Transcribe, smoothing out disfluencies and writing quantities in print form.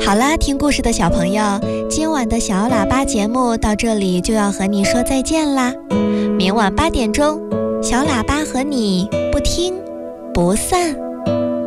好啦，听故事的小朋友，今晚的小喇叭节目到这里就要和你说再见啦。明晚8点钟，小喇叭和你不听不散。